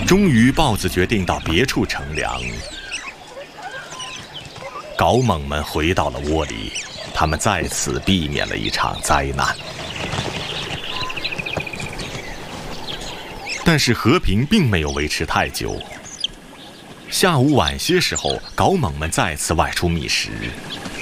终于，豹子决定到别处乘凉。缟猛们回到了窝里，他们在此避免了一场灾难。但是和平并没有维持太久。下午晚些时候，缟猛们再次外出觅食，